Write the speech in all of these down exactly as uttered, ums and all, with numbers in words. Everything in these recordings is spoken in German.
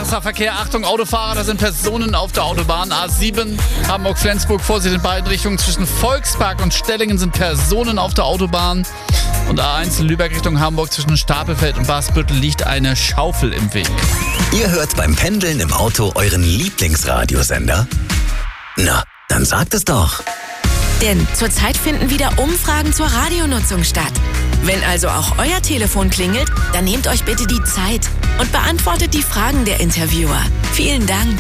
R S H-Verkehr. Achtung, Autofahrer, da sind Personen auf der Autobahn. A sieben, Hamburg-Flensburg, Vorsicht in beiden Richtungen. Zwischen Volkspark und Stellingen sind Personen auf der Autobahn. Und A eins, Lübeck Richtung Hamburg, zwischen Stapelfeld und Basbüttel liegt eine Schaufel im Weg. Ihr hört beim Pendeln im Auto euren Lieblingsradiosender? Na, dann sagt es doch. Denn zurzeit finden wieder Umfragen zur Radionutzung statt. Wenn also auch euer Telefon klingelt, dann nehmt euch bitte die Zeit und beantwortet die Fragen der Interviewer. Vielen Dank.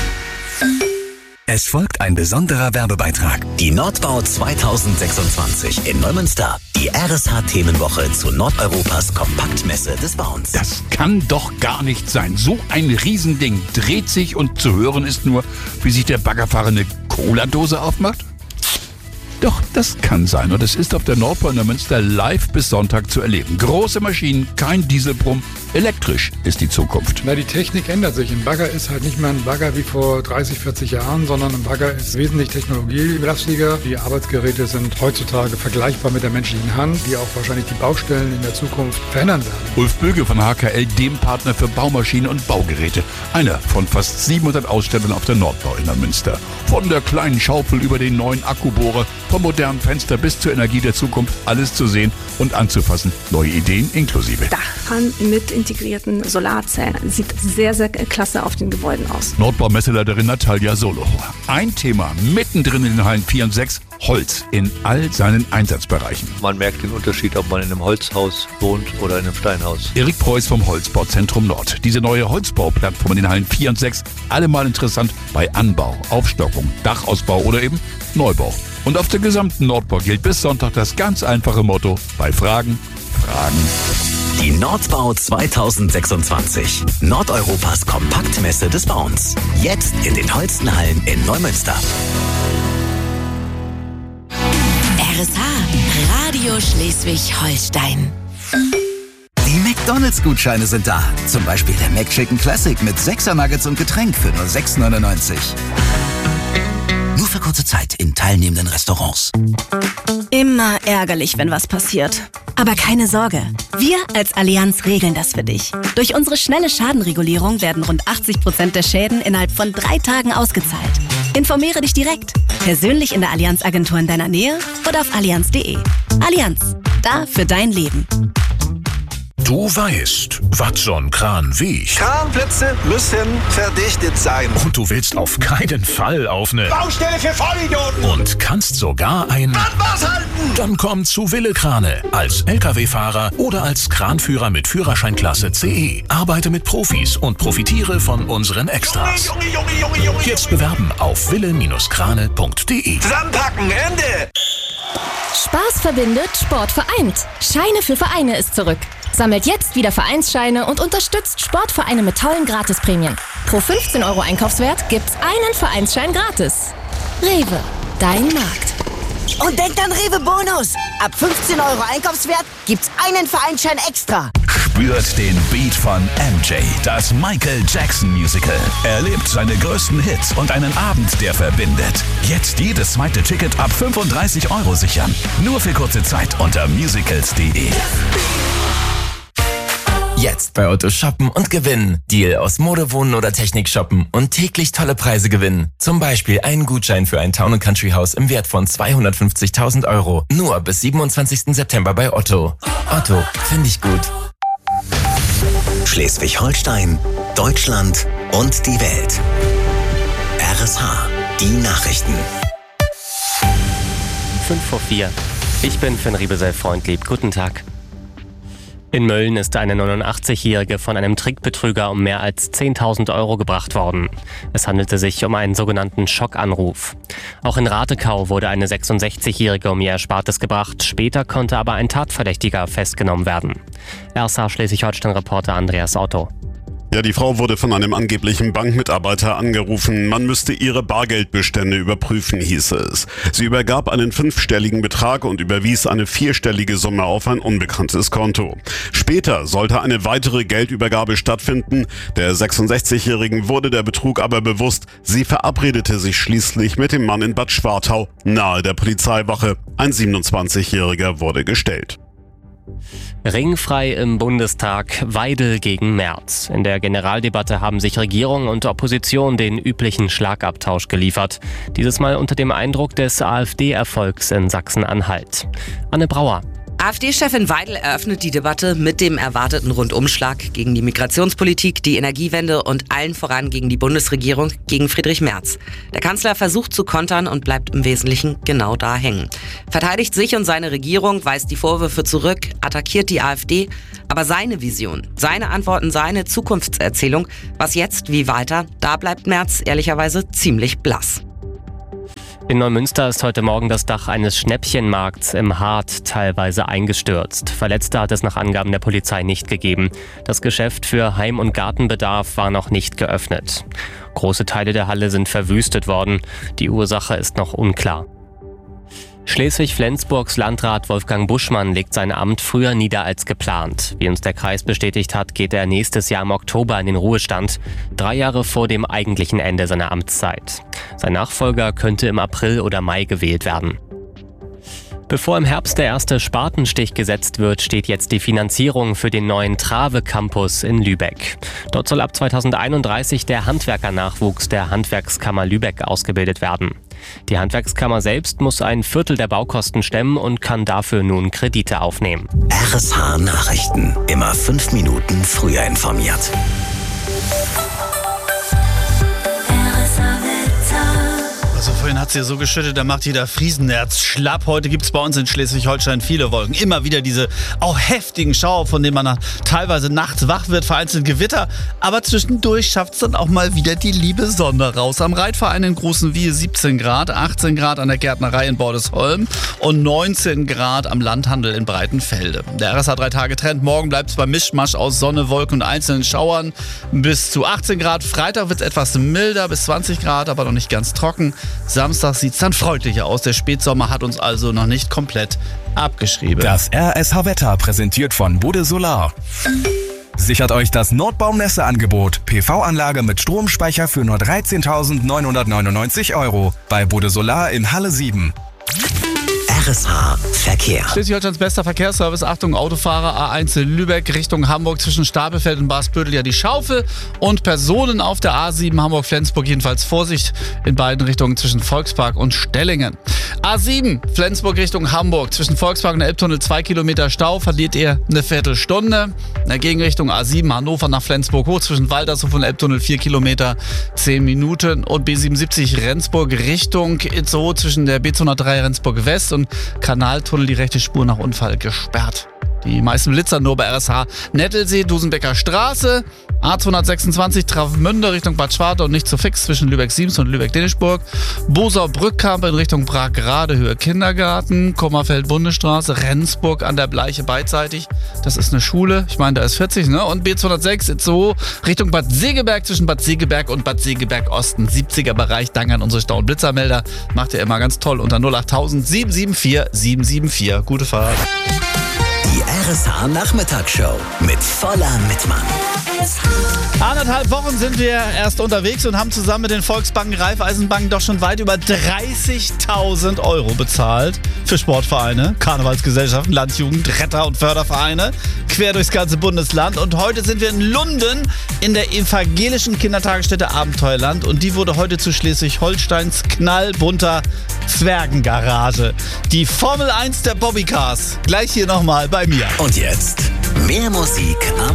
Es folgt ein besonderer Werbebeitrag. Die Nordbau zwanzig sechsundzwanzig in Neumünster. Die R S H-Themenwoche zu Nordeuropas Kompaktmesse des Bauens. Das kann doch gar nicht sein. So ein Riesending dreht sich und zu hören ist nur, wie sich der Baggerfahrer eine Cola-Dose aufmacht. Doch, das kann sein und es ist auf der Nordbau in Neumünster live bis Sonntag zu erleben. Große Maschinen, kein Dieselbrumm, elektrisch ist die Zukunft. Na, die Technik ändert sich. Ein Bagger ist halt nicht mehr ein Bagger wie vor dreißig, vierzig Jahren, sondern ein Bagger ist wesentlich technologielastiger. Die Arbeitsgeräte sind heutzutage vergleichbar mit der menschlichen Hand, die auch wahrscheinlich die Baustellen in der Zukunft verändern werden. Ulf Böge von H K L, dem Partner für Baumaschinen und Baugeräte. Einer von fast siebenhundert Ausstellern auf der Nordbau in Neumünster. Von der kleinen Schaufel über den neuen Akkubohrer, vom modernen Fenster bis zur Energie der Zukunft, alles zu sehen und anzufassen. Neue Ideen inklusive. Dachpfannen mit integrierten Solarzellen. Sieht sehr, sehr klasse auf den Gebäuden aus. Nordbau-Messeleiterin Natalia Solo. Ein Thema mittendrin in den Hallen vier und sechs, Holz in all seinen Einsatzbereichen. Man merkt den Unterschied, ob man in einem Holzhaus wohnt oder in einem Steinhaus. Erik Preuß vom Holzbauzentrum Nord. Diese neue Holzbauplattform in den Hallen vier und sechs, allemal interessant bei Anbau, Aufstockung, Dachausbau oder eben Neubau. Und auf der gesamten Nordbau gilt bis Sonntag das ganz einfache Motto: bei Fragen, Fragen. Die Nordbau zwanzig sechsundzwanzig. Nordeuropas Kompaktmesse des Bauens. Jetzt in den Holstenhallen in Neumünster. R S H, Radio Schleswig-Holstein. Die McDonalds-Gutscheine sind da. Zum Beispiel der McChicken Classic mit sechser Nuggets und Getränk für nur sechs neunundneunzig. Nur für kurze Zeit in teilnehmenden Restaurants. Immer ärgerlich, wenn was passiert. Aber keine Sorge, wir als Allianz regeln das für dich. Durch unsere schnelle Schadenregulierung werden rund achtzig Prozent der Schäden innerhalb von drei Tagen ausgezahlt. Informiere dich direkt, persönlich in der Allianz-Agentur in deiner Nähe oder auf allianz punkt de. Allianz, da für dein Leben. Du weißt, was so ein Kran wiegt. Kranplätze müssen verdichtet sein. Und du willst auf keinen Fall auf eine Baustelle für Vollidioten. Und kannst sogar ein Anbass halten. Dann komm zu Wille Krane. Als L K W-Fahrer oder als Kranführer mit Führerscheinklasse C E. Arbeite mit Profis und profitiere von unseren Extras. Junge, Junge, Junge, Junge, Junge. Jetzt bewerben auf wille Krane punkt de. Zusammenpacken, Ende. Spaß verbindet, Sport vereint. Scheine für Vereine ist zurück. Sammelt jetzt wieder Vereinsscheine und unterstützt Sportvereine mit tollen Gratisprämien. Pro fünfzehn Euro Einkaufswert gibt's einen Vereinsschein gratis. Rewe, dein Markt. Und denkt an Rewe Bonus. Ab fünfzehn Euro Einkaufswert gibt's einen Vereinsschein extra. Spürt den Beat von M J, das Michael Jackson Musical. Erlebt seine größten Hits und einen Abend, der verbindet. Jetzt jedes zweite Ticket ab fünfunddreißig Euro sichern. Nur für kurze Zeit unter musicals punkt de. Jetzt bei Otto shoppen und gewinnen. Deal aus Mode, Wohnen oder Technik shoppen und täglich tolle Preise gewinnen. Zum Beispiel einen Gutschein für ein Town- und Country-Haus im Wert von zweihundertfünfzigtausend Euro. Nur bis siebenundzwanzigsten September bei Otto. Otto, finde ich gut. Schleswig-Holstein, Deutschland und die Welt. R S H, die Nachrichten. fünf vor vier. Ich bin Finn Riebesell-Freundlieb. Guten Tag. In Mölln ist eine neunundachtzigjährige von einem Trickbetrüger um mehr als zehntausend Euro gebracht worden. Es handelte sich um einen sogenannten Schockanruf. Auch in Ratekau wurde eine sechsundsechzigjährige um ihr Erspartes gebracht. Später konnte aber ein Tatverdächtiger festgenommen werden. R S H Schleswig-Holstein-Reporter Andreas Otto. Ja, die Frau wurde von einem angeblichen Bankmitarbeiter angerufen. Man müsste ihre Bargeldbestände überprüfen, hieß es. Sie übergab einen fünfstelligen Betrag und überwies eine vierstellige Summe auf ein unbekanntes Konto. Später sollte eine weitere Geldübergabe stattfinden. Der sechsundsechzigjährigen wurde der Betrug aber bewusst. Sie verabredete sich schließlich mit dem Mann in Bad Schwartau, nahe der Polizeiwache. Ein siebenundzwanzigjähriger wurde gestellt. Ringfrei im Bundestag, Weidel gegen Merz. In der Generaldebatte haben sich Regierung und Opposition den üblichen Schlagabtausch geliefert. Dieses Mal unter dem Eindruck des AfD-Erfolgs in Sachsen-Anhalt. Anne Brauer. AfD-Chefin Weidel eröffnet die Debatte mit dem erwarteten Rundumschlag gegen die Migrationspolitik, die Energiewende und allen voran gegen die Bundesregierung, gegen Friedrich Merz. Der Kanzler versucht zu kontern und bleibt im Wesentlichen genau da hängen. Verteidigt sich und seine Regierung, weist die Vorwürfe zurück, attackiert die AfD. Aber seine Vision, seine Antworten, seine Zukunftserzählung, was jetzt, wie weiter, da bleibt Merz ehrlicherweise ziemlich blass. In Neumünster ist heute Morgen das Dach eines Schnäppchenmarkts im Hart teilweise eingestürzt. Verletzte hat es nach Angaben der Polizei nicht gegeben. Das Geschäft für Heim- und Gartenbedarf war noch nicht geöffnet. Große Teile der Halle sind verwüstet worden. Die Ursache ist noch unklar. Schleswig-Flensburgs Landrat Wolfgang Buschmann legt sein Amt früher nieder als geplant. Wie uns der Kreis bestätigt hat, geht er nächstes Jahr im Oktober in den Ruhestand, drei Jahre vor dem eigentlichen Ende seiner Amtszeit. Sein Nachfolger könnte im April oder Mai gewählt werden. Bevor im Herbst der erste Spatenstich gesetzt wird, steht jetzt die Finanzierung für den neuen Trave-Campus in Lübeck. Dort soll ab zweitausendeinunddreißig der Handwerkernachwuchs der Handwerkskammer Lübeck ausgebildet werden. Die Handwerkskammer selbst muss ein Viertel der Baukosten stemmen und kann dafür nun Kredite aufnehmen. R S H Nachrichten. Immer fünf Minuten früher informiert. Also vorhin hat es hier so geschüttet, da macht jeder Friesenerz schlapp. Heute gibt es bei uns in Schleswig-Holstein viele Wolken. Immer wieder diese auch heftigen Schauer, von denen man nach, teilweise nachts wach wird, vereinzelt Gewitter. Aber zwischendurch schafft es dann auch mal wieder die liebe Sonne raus. Am Reitverein in Großenwiehe siebzehn Grad, achtzehn Grad an der Gärtnerei in Bordesholm und neunzehn Grad am Landhandel in Breitenfelde. Der R S H drei Tage Trend. Morgen bleibt es beim Mischmasch aus Sonne, Wolken und einzelnen Schauern bis zu achtzehn Grad. Freitag wird es etwas milder, bis zwanzig Grad, aber noch nicht ganz trocken. Samstag sieht es dann freundlicher aus. Der Spätsommer hat uns also noch nicht komplett abgeschrieben. Das R S H-Wetter präsentiert von Bode Solar. Sichert euch das Nordbaum-Nässe-Angebot. P V-Anlage mit Stromspeicher für nur dreizehntausendneunhundertneunundneunzig Euro bei Bode Solar in Halle sieben. R S H Verkehr. Schleswig-Holsteins bester Verkehrsservice. Achtung, Autofahrer A eins in Lübeck Richtung Hamburg zwischen Stapelfeld und Basbüttel ja die Schaufel und Personen auf der A sieben Hamburg-Flensburg jedenfalls Vorsicht in beiden Richtungen zwischen Volkspark und Stellingen. A sieben Flensburg Richtung Hamburg zwischen Volkspark und Elbtunnel zwei Kilometer Stau, verliert ihr eine Viertelstunde. In der Gegenrichtung A sieben Hannover nach Flensburg hoch zwischen Waltershof und Elbtunnel vier Kilometer, zehn Minuten und B siebenundsiebzig Rendsburg Richtung Itzehoe zwischen der B zweihundertdrei Rendsburg West und Kanaltunnel die rechte Spur nach Unfall gesperrt. Die meisten Blitzer nur bei R S H Nettelsee, Dusenbecker Straße, A zweihundertsechsundzwanzig Travemünde Richtung Bad Schwartau und nicht so fix zwischen Lübeck-Siemens und Lübeck-Denischburg, Bosau-Brückkamp in Richtung Prag-Grade Höhe Kindergarten, Kommerfeld-Bundesstraße, Rendsburg an der Bleiche beidseitig, das ist eine Schule, ich meine da ist vierzig, ne? Und B zweihundertsechs Itzehoe Richtung Bad Segeberg zwischen Bad Segeberg und Bad Segeberg Osten, siebziger Bereich, danke an unsere Stau- und Blitzermelder, macht ihr immer ganz toll unter null achttausend sieben sieben vier sieben sieben vier. Gute Fahrt. Die R S H Nachmittagsshow mit voller Mitmann. Anderthalb Wochen sind wir erst unterwegs und haben zusammen mit den Volksbanken, Raiffeisenbanken doch schon weit über dreißigtausend Euro bezahlt für Sportvereine, Karnevalsgesellschaften, Landjugend, Retter- und Fördervereine, quer durchs ganze Bundesland. Und heute sind wir in Lunden in der evangelischen Kindertagesstätte Abenteuerland und die wurde heute zu Schleswig-Holsteins knallbunter Zwergengarage. Die Formel eins der Bobbycars. Gleich hier nochmal bei mir. Und jetzt mehr Musik am